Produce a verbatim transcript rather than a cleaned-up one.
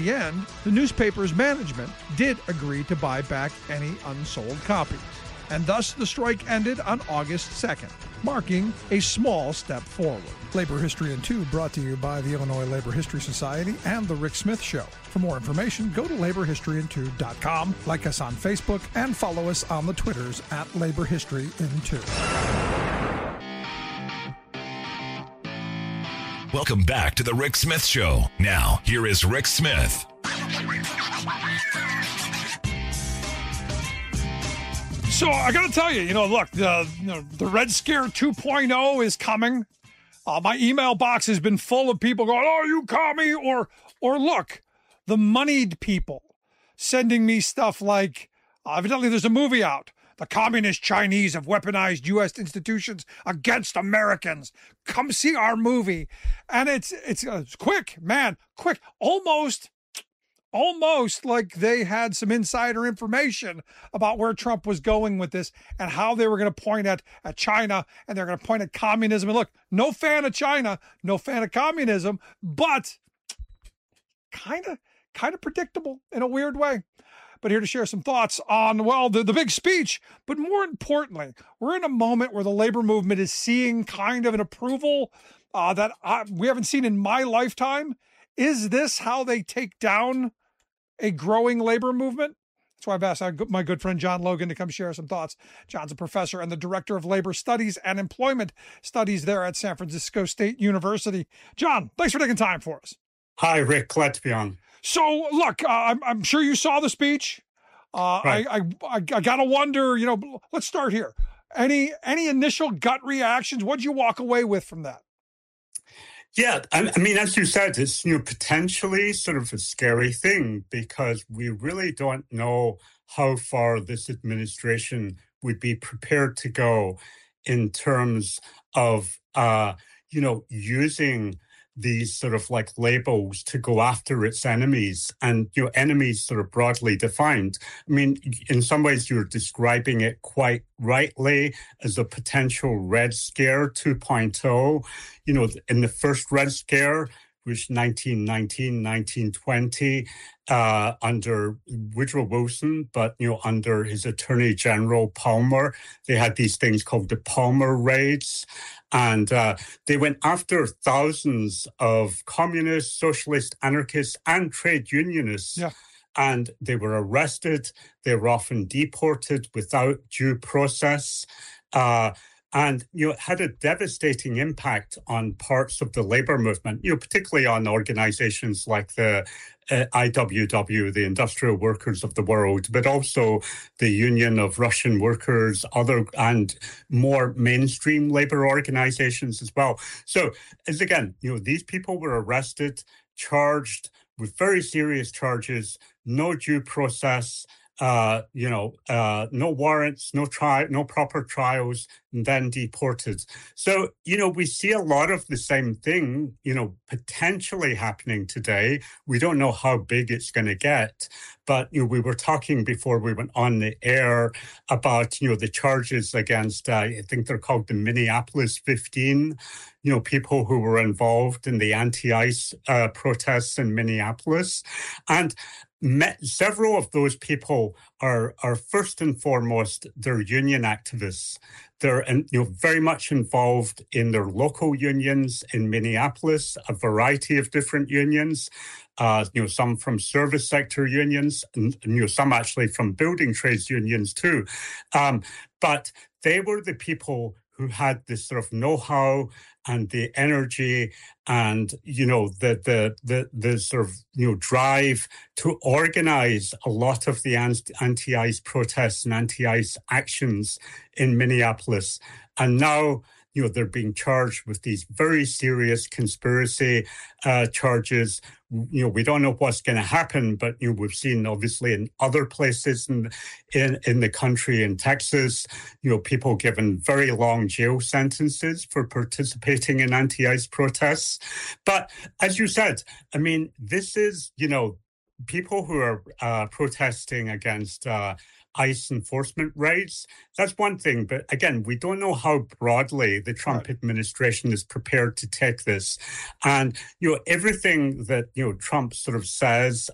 the end, the newspaper's management did agree to buy back any unsold copies. And thus the strike ended on August second, marking a small step forward. Labor History in Two brought to you by the Illinois Labor History Society and The Rick Smith Show. For more information, go to labor history in two dot com, like us on Facebook, and follow us on the Twitters at Labor History in Two. Welcome back to The Rick Smith Show. Now, here is Rick Smith. So I got to tell you, you know, look, the you know, the Red Scare two point oh is coming. Uh, my email box has been full of people going, "Oh, you commie," or or look, the moneyed people sending me stuff like, uh, evidently there's a movie out. The communist Chinese have weaponized U S institutions against Americans. Come see our movie, and it's it's, uh, it's quick, man, quick, almost. Almost like they had some insider information about where Trump was going with this and how they were going to point at, at China, and they're going to point at communism. And look, no fan of China, no fan of communism, but kind of kind of predictable in a weird way. But here to share some thoughts on, well, the, the big speech, but more importantly, we're in a moment where the labor movement is seeing kind of an approval uh, that I, we haven't seen in my lifetime. Is this how they take down a growing labor movement? That's why I've asked my good friend John Logan to come share some thoughts. John's a professor and the director of labor studies and employment studies there at San Francisco State University. John, thanks for taking time for us. Hi, Rick. Glad to be on. So, look, uh, I'm, I'm sure you saw the speech. Uh, right. I, I, I, I got to wonder, you know, let's start here. Any, any initial gut reactions? What'd you walk away with from that? Yeah, I, I mean, as you said, it's, you know, potentially sort of a scary thing because we really don't know how far this administration would be prepared to go in terms of, uh, you know, using these sort of like labels to go after its enemies, and, you know, enemies sort of broadly defined. I mean, in some ways you're describing it quite rightly as a potential Red Scare two point oh. You know, in the first Red Scare, which nineteen nineteen, nineteen twenty, uh, under Woodrow Wilson, but, you know, under his Attorney General Palmer, they had these things called the Palmer Raids. And uh, they went after thousands of communists, socialists, anarchists, and trade unionists. Yeah. And they were arrested. They were often deported without due process. Uh, And, you know, it had a devastating impact on parts of the labor movement, you know, particularly on organizations like the uh, I W W, the Industrial Workers of the World, but also the Union of Russian Workers, other and more mainstream labor organizations as well. So, as again, you know, these people were arrested, charged with very serious charges, no due process. Uh, you know, uh, no warrants, no tri- no proper trials, and then deported. So, you know, we see a lot of the same thing, you know, potentially happening today. We don't know how big it's going to get, but, you know, we were talking before we went on the air about, you know, the charges against, uh, I think they're called the Minneapolis fifteen, you know, people who were involved in the anti-ICE uh, protests in Minneapolis. And Met, several of those people are are first and foremost, they're union activists. They're in, you know, very much involved in their local unions in Minneapolis, a variety of different unions. Uh, you know, some from service sector unions, and, you know, some actually from building trades unions too. Um, but they were the people who had this sort of know-how and the energy and, you know, the the the the sort of, you know, drive to organize a lot of the anti-ICE protests and anti-ICE actions in Minneapolis. And now, you know, they're being charged with these very serious conspiracy uh, charges. You know, we don't know what's going to happen, but, you know, we've seen obviously in other places in, in in the country, in Texas, you know, people given very long jail sentences for participating in anti-ICE protests. But as you said, I mean, this is, you know, people who are uh, protesting against uh, ICE enforcement raids. That's one thing. But again, we don't know how broadly the Trump right. administration is prepared to take this. And, you know, everything that, you know, Trump sort of says